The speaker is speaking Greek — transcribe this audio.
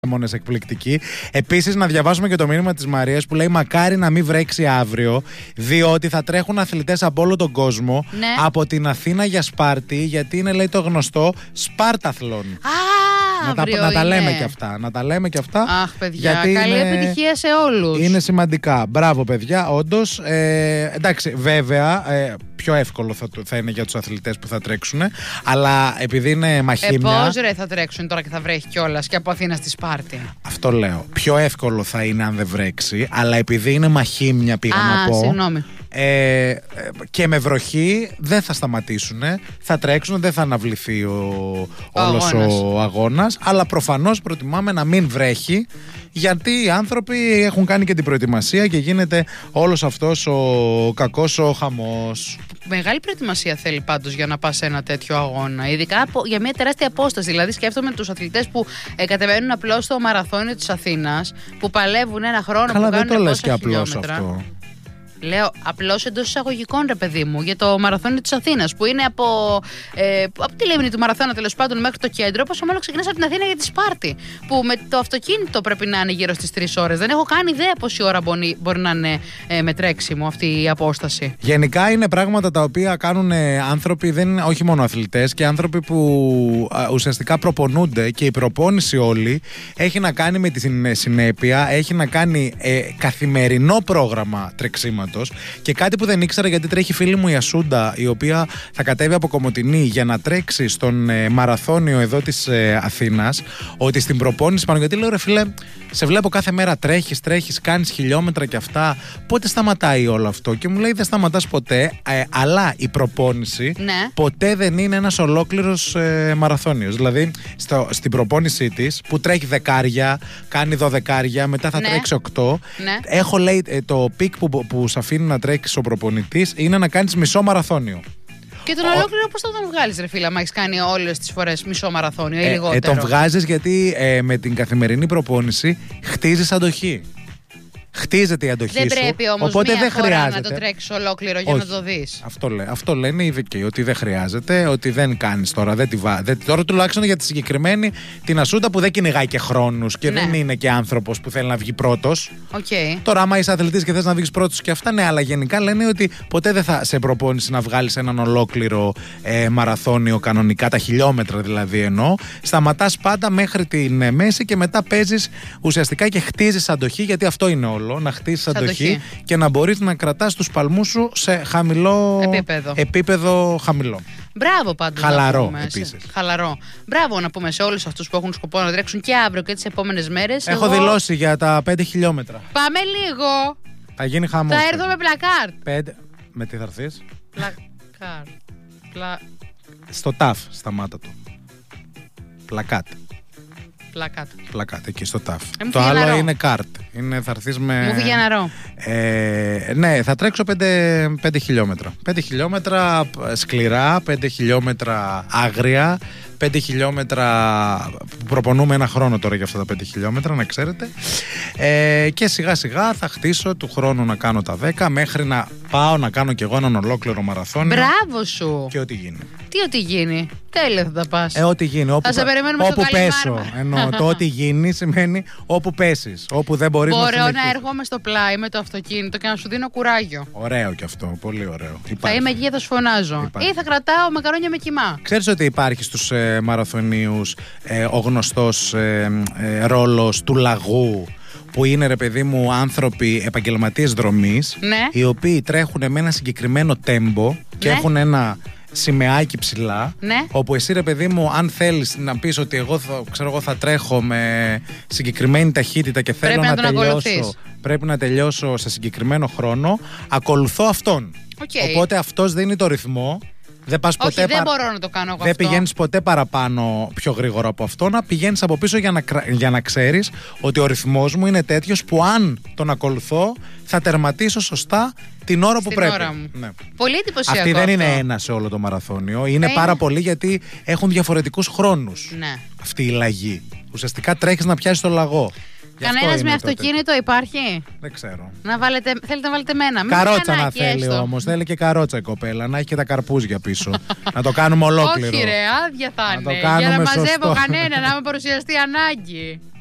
μόνες εκπληκτικοί. Επίσης, να διαβάσουμε και το μήνυμα της Μαρίας που λέει: μακάρι να μην βρέξει αύριο, διότι θα τρέχουν αθλητές από όλο τον κόσμο, ναι, από την Αθήνα για Σπάρτη, γιατί είναι, λέει, το γνωστό Σπάρταθλον. Να τα λέμε και αυτά. Να τα λέμε και αυτά. Αχ, παιδιά, καλή επιτυχία σε όλους. Είναι σημαντικά. Μπράβο, παιδιά, όντως. Εντάξει, βέβαια, πιο εύκολο θα είναι για τους αθλητές που θα τρέξουν, αλλά επειδή είναι μαχήμια. Πώς ρε θα τρέξουν τώρα και θα βρέχει κιόλας και από Αθήνα στη Σπάρτη. Αυτό λέω. Πιο εύκολο θα είναι αν δεν βρέξει, αλλά επειδή είναι μαχήμια, πήγα να πω. Συγγνώμη. Και με βροχή δεν θα σταματήσουν, θα τρέξουν, δεν θα αναβληθεί όλος ο αγώνας, αλλά προφανώς προτιμάμε να μην βρέχει, γιατί οι άνθρωποι έχουν κάνει και την προετοιμασία και γίνεται όλος αυτός ο κακός ο χαμός. Μεγάλη προετοιμασία θέλει πάντως για να πας σε ένα τέτοιο αγώνα, ειδικά για μια τεράστια απόσταση. Δηλαδή σκέφτομαι τους αθλητές που κατεβαίνουν απλώς στο μαραθώνιο της Αθήνας, που παλεύουν ένα χρόνο. Καλά, που κάνουν δεν το λες και χιλιόμετρα. απλώς αυτό. Λέω απλώς εντός εισαγωγικών, ρε παιδί μου, για το μαραθώνιο της Αθήνας, που είναι από τη λίμνη του Μαραθώνα τέλος πάντων μέχρι το κέντρο. Πόσο μάλλον ξεκινάς από την Αθήνα για τη Σπάρτη, που με το αυτοκίνητο πρέπει να είναι γύρω στις 3 ώρες. Δεν έχω καν ιδέα πόση ώρα μπορεί να είναι με τρέξιμο αυτή η απόσταση. Γενικά είναι πράγματα τα οποία κάνουν άνθρωποι, δεν είναι, όχι μόνο αθλητές, και άνθρωποι που ουσιαστικά προπονούνται, και η προπόνηση όλη έχει να κάνει με τη συνέπεια, έχει να κάνει καθημερινό πρόγραμμα τρεξίματος. Και κάτι που δεν ήξερα, γιατί τρέχει φίλη μου η Ασούντα, η οποία θα κατέβει από Κομοτηνή για να τρέξει στον μαραθώνιο εδώ της Αθήνας, ότι στην προπόνηση πάνω, γιατί λέω ρε φίλε, σε βλέπω κάθε μέρα τρέχεις, κάνεις χιλιόμετρα και αυτά, πότε σταματάει όλο αυτό? Και μου λέει δεν σταματάς ποτέ, αλλά η προπόνηση ποτέ δεν είναι ένας ολόκληρος μαραθώνιος. Δηλαδή στην προπόνησή της που τρέχει δεκάρια, κάνει 12, μετά θα τρέξει 8. Έχω, λέει, το πικ που σε αφήνει να τρέξει ο προπονητής είναι να κάνεις μισό μαραθώνιο. Και τον ολόκληρο πώς θα τον βγάλεις, ρε φίλα, μα έχεις κάνει όλες τις φορές μισό μαραθώνιο ή λιγότερο? Τον βγάζεις γιατί με την καθημερινή προπόνηση χτίζεις αντοχή. Χτίζεται η αντοχή σου. Δεν πρέπει όμως οπότε μία δεν φορά χρειάζεται να το τρέξεις ολόκληρο για να το δεις. Αυτό λένε οι ειδικοί, ότι δεν χρειάζεται, ότι δεν κάνεις τώρα. Τώρα τουλάχιστον για τη συγκεκριμένη την Ασούντα, που δεν κυνηγάει και χρόνους και δεν είναι και άνθρωπος που θέλει να βγει πρώτος. Τώρα, άμα είσαι αθλητής και θες να βγεις πρώτος και αυτά, ναι, αλλά γενικά λένε ότι ποτέ δεν θα σε προπόνηση να βγάλεις έναν ολόκληρο μαραθώνιο κανονικά, τα χιλιόμετρα δηλαδή εννοώ. Σταματάς πάντα μέχρι την μέση και μετά παίζεις ουσιαστικά και χτίζεις αντοχή, γιατί αυτό είναι όλο. Να χτίσεις αντοχή και να μπορείς να κρατάς τους παλμούς σου σε χαμηλό επίπεδο χαμηλό. Μπράβο πάντως. Χαλαρό επίσης. Χαλαρό. Μπράβο να πούμε σε όλους αυτούς που έχουν σκοπό να τρέξουν και αύριο και τις επόμενες μέρες. Έχω δηλώσει για τα 5 χιλιόμετρα. Πάμε λίγο. Θα γίνει χαμός. Θα έρθω με πλακάρτ. Με τι θα έρθεις? Πλακάρτ. Στο ταφ σταμάτα το. Πλακάτ. Πλακάτ, εκεί στο ταφ. Το άλλο είναι κάρτ. Θα έρθεις με. Μου φύγει νερό. Ναι, θα τρέξω 5 χιλιόμετρα. 5 χιλιόμετρα σκληρά, 5 χιλιόμετρα άγρια, 5 χιλιόμετρα που προπονούμε ένα χρόνο τώρα για αυτά τα 5 χιλιόμετρα, να ξέρετε. Και σιγά σιγά θα χτίσω του χρόνου να κάνω τα 10, μέχρι να πάω να κάνω κι εγώ έναν ολόκληρο μαραθώνιο. Μπράβο σου! Και ό,τι γίνει. Τι ό,τι γίνει? Τέλεια θα τα πας. Ό,τι γίνει. Θα σε περιμένουμε στο πέσω. Εννοώ, το ό,τι γίνει σημαίνει όπου πέσεις. Όπου δεν μπορείς να συνεχίσεις. Μπορώ να έρχομαι στο πλάι με το αυτοκίνητο και να σου δίνω κουράγιο. Ωραίο κι αυτό. Πολύ ωραίο. Θα είμαι εκεί και θα σου φωνάζω. Ή θα κρατάω μακαρόνια με κιμά. Ξέρεις ότι υπάρχει στους μαραθωνίους ο γνωστός ρόλος του λαγού, που είναι, ρε παιδί μου, άνθρωποι επαγγελματίες δρομής, οι οποίοι τρέχουν με ένα συγκεκριμένο τέμπο και έχουν ένα σημαίακι ψηλά, όπου εσύ, ρε παιδί μου, αν θέλεις να πεις ότι εγώ θα τρέχω με συγκεκριμένη ταχύτητα και θέλω πρέπει να τελειώσω σε συγκεκριμένο χρόνο, ακολουθώ αυτόν. Οπότε αυτός δίνει το ρυθμό. Δεν μπορώ να το κάνω εγώ. Δεν πηγαίνεις ποτέ παραπάνω πιο γρήγορα από αυτό. Να πηγαίνεις από πίσω για να ξέρεις ότι ο ρυθμός μου είναι τέτοιος που αν τον ακολουθώ θα τερματίσω σωστά την ώρα που πρέπει. Ναι. Πολύ εντυπωσιακό. Αυτή δεν είναι ένα σε όλο το μαραθώνιο. Είναι πάρα πολύ, γιατί έχουν διαφορετικούς χρόνους. Αυτή η λαγή. Ουσιαστικά τρέχεις να πιάσεις το λαγό. Κανένας με αυτοκίνητο υπάρχει? Δεν ξέρω. Θέλετε να βάλετε μένα? Καρότσα να θέλει όμως. Θέλει και καρότσα η κοπέλα. Να έχει και τα καρπούζια πίσω. Να το κάνουμε ολόκληρο. Όχι ρε, άδεια θα είναι. Για να μαζεύω κανένα, να με παρουσιαστεί ανάγκη.